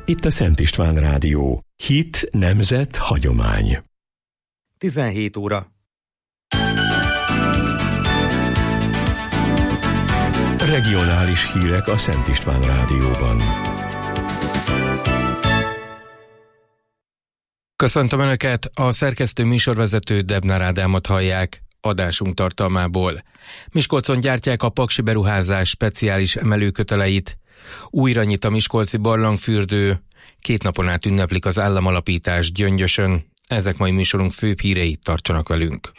Itt a Szent István Rádió. Hit, nemzet, hagyomány. 17 óra. Regionális hírek a Szent István Rádióban. Köszöntöm Önöket, a szerkesztő műsorvezető Debnár Ádámot hallják. Adásunk tartalmából. Miskolcon gyártják a paksi beruházás speciális emelőköteleit. Újra nyit a miskolci barlangfürdő. 2 napon át ünneplik az államalapítás Gyöngyösön. Ezek mai műsorunk főbb hírei, tartsanak velünk.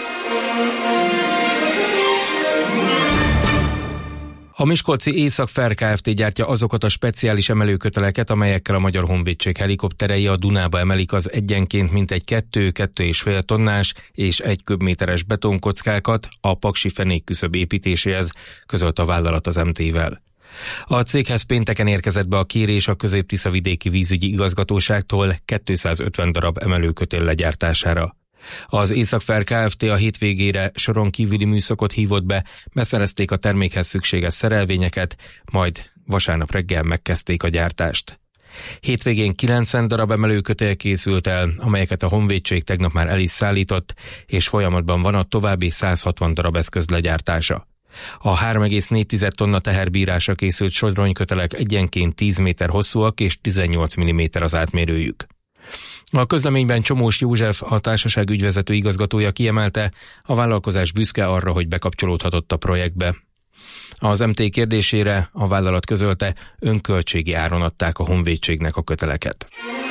A miskolci Észak-Fair Kft. Gyártja azokat a speciális emelőköteleket, amelyekkel a Magyar Honvédség helikopterei a Dunába emelik az egyenként mintegy 2-2,5 tonnás és 1 köbméteres betonkockákat a paksi fenékküszöb építéséhez, közölt a vállalat az MT-vel. A céghez pénteken érkezett be a kérés a Közép-Tiszavidéki Vízügyi Igazgatóságtól 250 darab emelőkötél legyártására. Az Észak-Fair Kft. A hétvégére soron kívüli műszakot hívott be, beszerezték a termékhez szükséges szerelvényeket, majd vasárnap reggel megkezdték a gyártást. Hétvégén 90 darab emelőkötél készült el, amelyeket a Honvédség tegnap már el is szállított, és folyamatban van a további 160 darab eszköz legyártása. A 3,4 tonna teherbírásra készült sodronykötelek egyenként 10 méter hosszúak és 18 mm az átmérőjük. A közleményben Csomós József, a társaság ügyvezető igazgatója kiemelte, a vállalkozás büszke arra, hogy bekapcsolódhatott a projektbe. Az MT kérdésére a vállalat közölte, önköltségi áron adták a Honvédségnek a köteleket.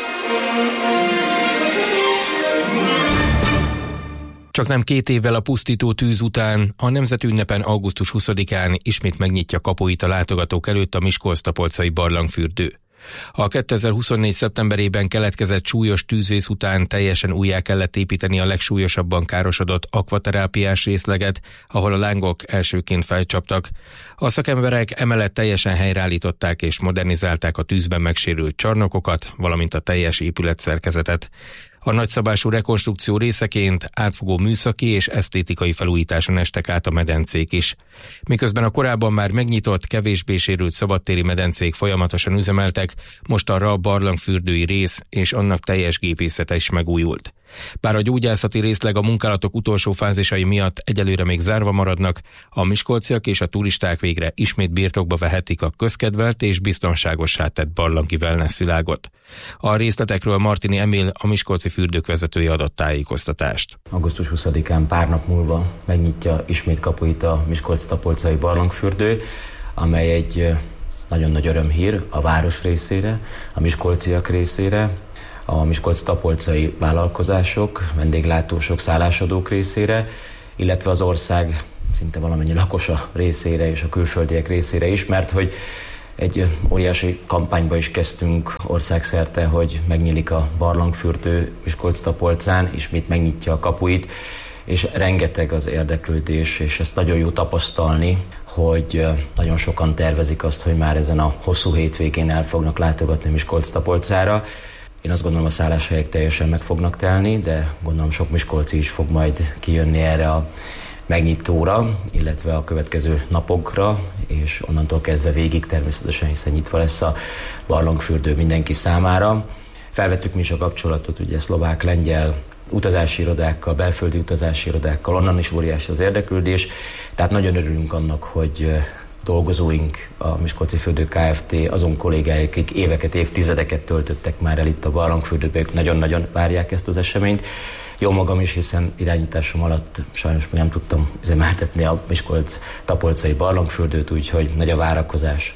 Csaknem 2 évvel a pusztító tűz után a nemzeti ünnepen augusztus 20-án ismét megnyitja kapuit a látogatók előtt a Miskolc-Tapolcai barlangfürdő. A 2024. szeptemberében keletkezett súlyos tűzvész után teljesen újjá kellett építeni a legsúlyosabban károsodott akvaterápiás részleget, ahol a lángok elsőként felcsaptak. A szakemberek emellett teljesen helyreállították és modernizálták a tűzben megsérült csarnokokat, valamint a teljes épületszerkezetet. A nagyszabású rekonstrukció részeként átfogó műszaki és esztétikai felújításon estek át a medencék is. Miközben a korábban már megnyitott, kevésbé sérült szabadtéri medencék folyamatosan üzemeltek, most arra a barlangfürdői rész és annak teljes gépészete is megújult. Bár a gyógyászati részleg a munkálatok utolsó fázisai miatt egyelőre még zárva maradnak, a miskolciak és a turisták végre ismét birtokba vehetik a közkedvelt és biztonságossá tett barlangi wellness világot. A részletekről Martini Emil, a miskolci fürdők vezetője adott tájékoztatást. Augusztus 20-án pár nap múlva megnyitja ismét kapuit a Miskolc-Tapolcai barlangfürdő, amely egy nagyon nagy örömhír a város részére, a miskolciak részére, a miskolc-tapolcai vállalkozások, vendéglátósok, szállásadók részére, illetve az ország szinte valamennyi lakosa részére és a külföldiek részére is, mert hogy egy óriási kampányba is kezdtünk országszerte, hogy megnyílik a barlangfürdő Miskolc-Tapolcán, ismét megnyitja a kapuit, és rengeteg az érdeklődés, és ezt nagyon jó tapasztalni, hogy nagyon sokan tervezik azt, hogy már ezen a hosszú hétvégén el fognak látogatni Miskolc-Tapolcára. Én azt gondolom, a szálláshelyek teljesen meg fognak telni, de gondolom sok miskolci is fog majd kijönni erre a megnyitóra, illetve a következő napokra, és onnantól kezdve végig természetesen, hiszen nyitva lesz a barlangfürdő mindenki számára. Felvettük mi is a kapcsolatot, ugye szlovák, lengyel utazási irodákkal, belföldi utazási irodákkal, onnan is óriási az érdeklődés, tehát nagyon örülünk annak, hogy dolgozóink, a Miskolci Fürdő Kft., azon kollégáik, akik éveket, évtizedeket töltöttek már el itt a barlangfürdőben, ők nagyon-nagyon várják ezt az eseményt. Jó magam is, hiszen irányításom alatt sajnos még nem tudtam üzemeltetni a Miskolc-Tapolcai barlangfürdőt, úgyhogy nagy a várakozás.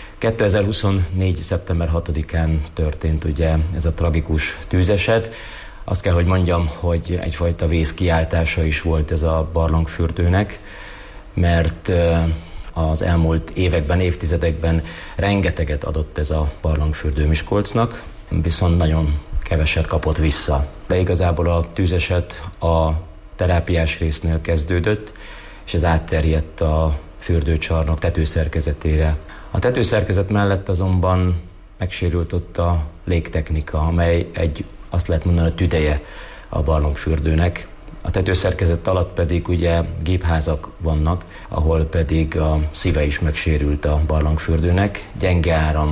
2024. szeptember 6-án történt ugye ez a tragikus tűzeset. Azt kell, hogy mondjam, hogy egyfajta vészkiáltása is volt ez a barlangfürdőnek, mert az elmúlt években, évtizedekben rengeteget adott ez a barlangfürdő Miskolcnak, viszont nagyon keveset kapott vissza. De igazából a tűzeset a terápiás résznél kezdődött, és ez átterjedt a fürdőcsarnok tetőszerkezetére. A tetőszerkezet mellett azonban megsérült ott a légtechnika, amely azt lehet mondani, a tüdeje a barlangfürdőnek. A tetőszerkezet alatt pedig ugye gépházak vannak, ahol pedig a szíve is megsérült a barlangfürdőnek. Gyenge áram,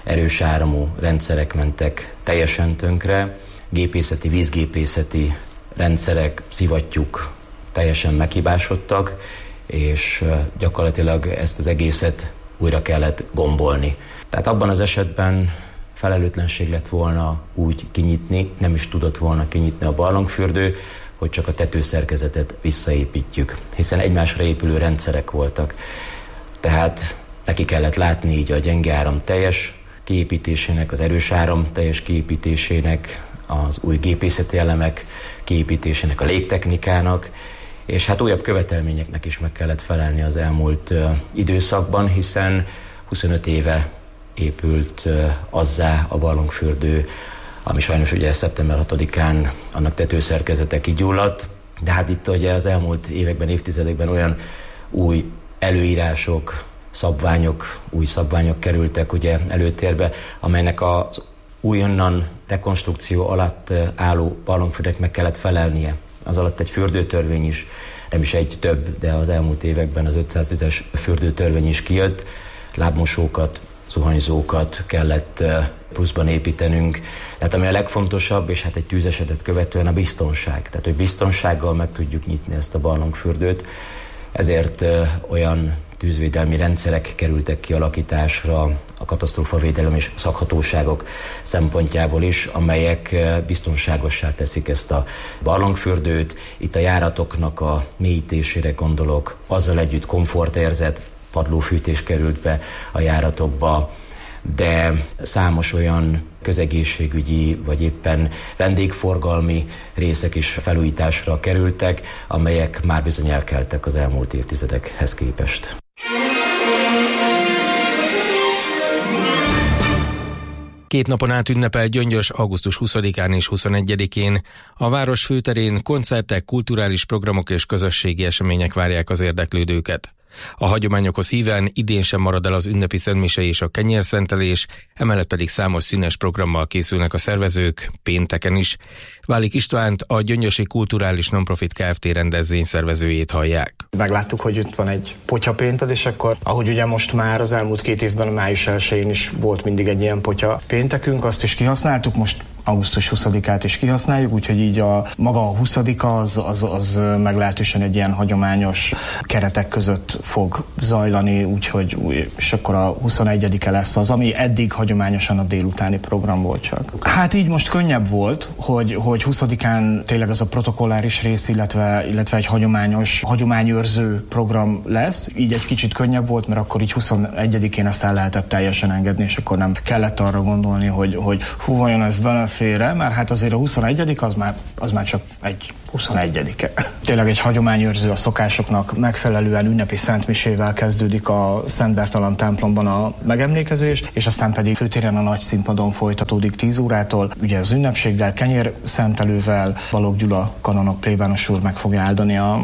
erős áramú rendszerek mentek teljesen tönkre, gépészeti, vízgépészeti rendszerek, szivattyúk teljesen meghibásodtak, és gyakorlatilag ezt az egészet újra kellett gombolni. Tehát abban az esetben felelőtlenség lett volna úgy kinyitni, nem is tudott volna kinyitni a barlangfürdő, hogy csak a tetőszerkezetet visszaépítjük, hiszen egymásra épülő rendszerek voltak. Tehát neki kellett látni így a gyenge áram teljes kiépítésének, az erős áram teljes kiépítésének, az új gépészeti elemek kiépítésének, a légtechnikának, és hát újabb követelményeknek is meg kellett felelni az elmúlt időszakban, hiszen 25 éve épült azzá a barlangfürdő, ami sajnos ugye szeptember 6-án annak tetőszerkezete kigyulladt, de hát itt ugye az elmúlt években, évtizedekben olyan új előírások, új szabványok kerültek ugye előtérbe, amelynek az újonnan rekonstrukció alatt álló barlangfürdőnek meg kellett felelnie. Az alatt egy fürdőtörvény is, nem is egy több, de az elmúlt években az 510-es fürdőtörvény is kijött, lábmosókat, zuhanyzókat kellett pluszban építenünk. Tehát ami a legfontosabb, és hát egy tűzesetet követően a biztonság. Tehát, hogy biztonsággal meg tudjuk nyitni ezt a barlangfürdőt. Ezért olyan tűzvédelmi rendszerek kerültek kialakításra a katasztrófavédelem és szakhatóságok szempontjából is, amelyek biztonságossá teszik ezt a barlangfürdőt. Itt a járatoknak a mélyítésére gondolok, azzal együtt komfortérzet, padlófűtés került be a járatokba, de számos olyan közegészségügyi vagy éppen vendégforgalmi részek is felújításra kerültek, amelyek már bizony elkeltek az elmúlt évtizedekhez képest. Két napon át ünnepel Gyöngyös augusztus 20-án és 21-én. A város főterén koncertek, kulturális programok és közösségi események várják az érdeklődőket. A hagyományokhoz híven idén sem marad el az ünnepi szentmise és a kenyérszentelés, emellett pedig számos színes programmal készülnek a szervezők, pénteken is. Válik Istvánt, a Gyöngyösi Kulturális Nonprofit Kft. Rendezvényszervezőjét hallják. Megláttuk, hogy itt van egy potyapénted, és akkor, ahogy ugye most már az elmúlt 2 évben, a május 1-én is volt mindig egy ilyen potya péntekünk, azt is kihasználtuk, most augusztus 20-át is kihasználjuk, úgyhogy így a maga a 20-a az meglehetősen egy ilyen hagyományos keretek között fog zajlani, úgyhogy és akkor a 21-e lesz az, ami eddig hagyományosan a délutáni program volt csak. Hát így most könnyebb volt, hogy 20-án tényleg az a protokolláris rész, illetve egy hagyományőrző program lesz, így egy kicsit könnyebb volt, mert akkor így 21-én ezt el lehetett teljesen engedni, és akkor nem kellett arra gondolni, hogy hú, vajon ez belefér-e, mert hát azért a 21. az már csak egy 21-e. Tényleg egy hagyományőrző, a szokásoknak megfelelően ünnepi szentmisével kezdődik a Szent Bertalan templomban a megemlékezés, és aztán pedig főtéren a nagy színpadon folytatódik 10 órától. Ugye az ünnepséggel, kenyérszentelővel Balogh Gyula kanonok plébános úr meg fogja áldani a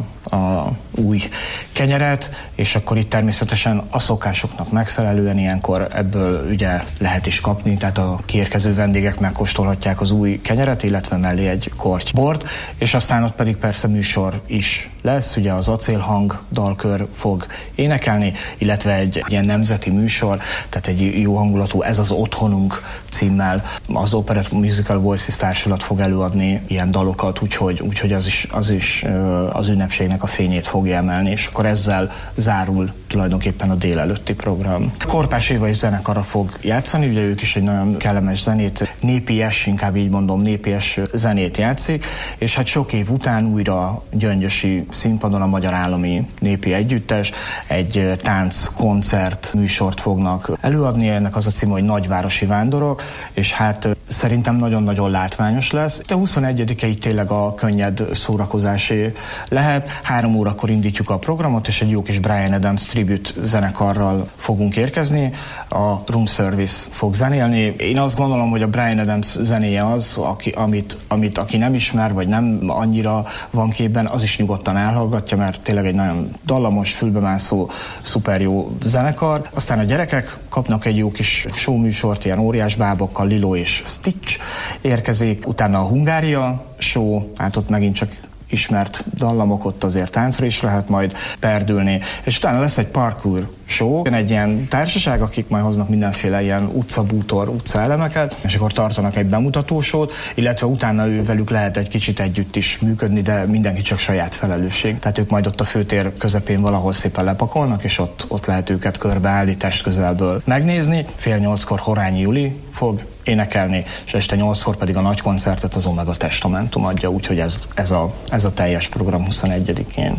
új kenyeret, és akkor itt természetesen a szokásoknak megfelelően ilyenkor ebből ugye lehet is kapni, tehát a kiérkező vendégek megkóstolhatják az új kenyeret, illetve mellé egy korty bort, és aztán ott pedig persze műsor is lesz, ugye az Acélhang dalkör fog énekelni, illetve egy ilyen nemzeti műsor, tehát egy jó hangulatú Ez az otthonunk címmel az Operett Musical Voices Társulat fog előadni ilyen dalokat, úgyhogy az is az ünnepségnek a fényét fogja emelni, és akkor ezzel zárul tulajdonképpen a délelőtti program. Korpás Éva és zenekara fog játszani, ugye ők is egy nagyon kellemes zenét, népies, inkább így mondom, népies zenét játszik, és hát sok év után újra gyöngyösi színpadon a Magyar Állami Népi Együttes egy tánc-koncert műsort fognak előadni, ennek az a címe, hogy Nagyvárosi Vándorok, és hát szerintem nagyon-nagyon látványos lesz. De 21-e itt tényleg a könnyed szórakozásé lehet. 3 órakor indítjuk a programot, és egy jó kis Bryan Adams tribute zenekarral fogunk érkezni. A Room Service fog zenélni. Én azt gondolom, hogy a Bryan Adams zenéje az, amit aki nem ismer, vagy nem annyira van képben, az is nyugodtan elhallgatja, mert tényleg egy nagyon dallamos, fülbemászó, szuper jó zenekar. Aztán a gyerekek kapnak egy jó kis showműsort, ilyen óriásbábokkal, Lilo és Stitch érkezik. Utána a Hungária show, hát ott megint csak ismert dallamok, ott azért táncra is lehet majd perdülni, és utána lesz egy parkour show, egy ilyen társaság, akik majd hoznak mindenféle ilyen utcabútor, utcaelemeket, és akkor tartanak egy bemutatósót, illetve utána velük lehet egy kicsit együtt is működni, de mindenki csak saját felelősség. Tehát ők majd ott a főtér közepén valahol szépen lepakolnak, és ott lehet őket körbeállni, testközelből megnézni. 7:30 Horányi Juli fog énekelni, és este 8-kor pedig a nagy koncertet az Omega Testamentum adja, úgyhogy ez a teljes program 21-én.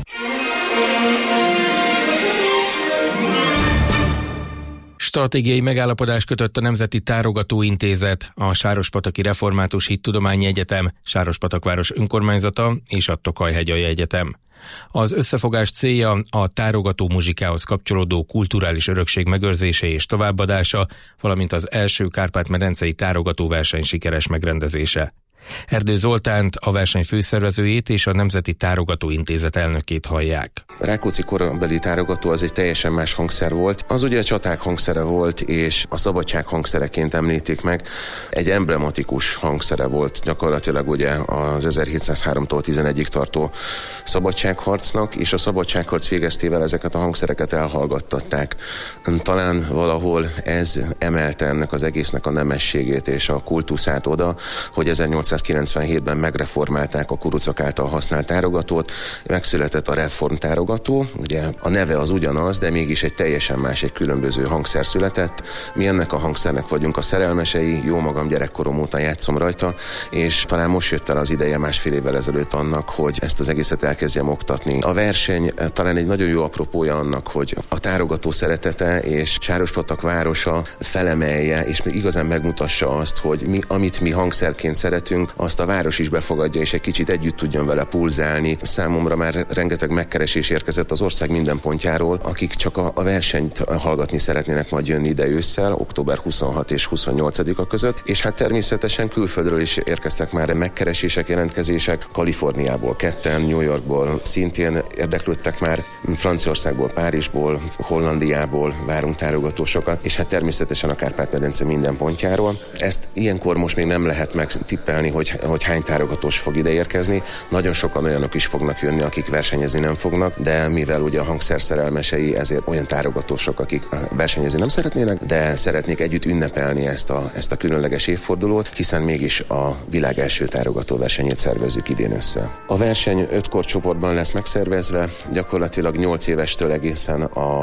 Stratégiai megállapodást kötött a Nemzeti Tárogató Intézet, a Sárospataki Református Hittudományi Egyetem, Sárospatakváros Önkormányzata és a Tokaj-hegyalja Egyetem. Az összefogás célja a tárogató muzsikához kapcsolódó kulturális örökség megőrzése és továbbadása, valamint az első Kárpát-medencei tárogatóverseny sikeres megrendezése. Erdő Zoltánt, a verseny főszervezőjét és a Nemzeti Tárogató Intézet elnökét hallják. A Rákóczi korabeli tárogató az egy teljesen más hangszer volt. Az ugye a csaták hangszere volt, és a szabadság hangszereként említik meg. Egy emblematikus hangszere volt gyakorlatilag ugye az 1703-tól 11-ig tartó szabadságharcnak, és a szabadságharc végeztével ezeket a hangszereket elhallgattatták. Talán valahol ez emelte ennek az egésznek a nemességét és a kultuszát oda, hogy 1897-ben megreformálták a kurucok által használt tárogatót, megszületett a reformtárogató, ugye a neve az ugyanaz, de mégis egy teljesen más, egy különböző hangszer született. Mi ennek a hangszernek vagyunk a szerelmesei, jó magam gyerekkorom óta játszom rajta, és talán most jött el az ideje 1,5 évvel ezelőtt annak, hogy ezt az egészet elkezdjem oktatni. A verseny talán egy nagyon jó apropója annak, hogy a tárogató szeretete és Sárospatak városa felemelje, és igazán megmutassa azt, hogy amit mi hangszerként szeretünk, azt a város is befogadja, és egy kicsit együtt tudjon vele pulzálni. Számomra már rengeteg megkeresés érkezett az ország minden pontjáról, akik csak a versenyt hallgatni szeretnének majd jönni ide ősszel, október 26 és 28-a között, és hát természetesen külföldről is érkeztek már megkeresések, jelentkezések, Kaliforniából ketten, New Yorkból szintén érdeklődtek már, Franciaországból, Párizsból, Hollandiából várunk tárogatósokat, és hát természetesen a Kárpát-medence minden pontjáról. Ezt ilyenkor most még nem lehet megtippelni, hogy hány tárogatós fog ide érkezni. Nagyon sokan olyanok is fognak jönni, akik versenyezni nem fognak, de mivel ugye a hangszer szerelmesei, ezért olyan tárogatósok, akik versenyezni nem szeretnének, de szeretnék együtt ünnepelni ezt a különleges évfordulót, hiszen mégis a világ első tárogatóversenyét szervezzük idén össze. A verseny 5 korcsoportban lesz megszervezve, gyakorlatilag 8 évestől egészen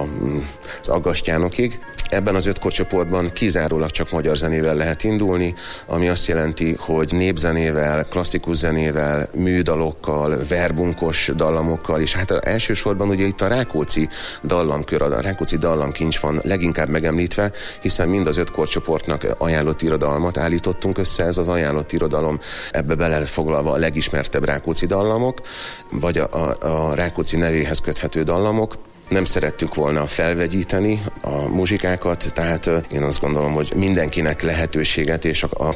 az aggastyánokig. Ebben az 5 korcsoportban kizárólag csak magyar zenével lehet indulni, ami azt jelenti, hogy népzenével, klasszikus zenével, műdalokkal, verbunkos dallamokkal, és hát elsősorban ugye itt a Rákóczi dallamkör, a Rákóczi dallamkincs van leginkább megemlítve, hiszen mind az 5 korcsoportnak ajánlott irodalmat állítottunk össze, ez az ajánlott irodalom, ebbe belefoglalva a legismertebb rákóczi dallamok, vagy a Rákóczi nevéhez köthető dallamok. Nem szerettük volna felvegyíteni a muzsikákat, tehát én azt gondolom, hogy mindenkinek lehetőséget és a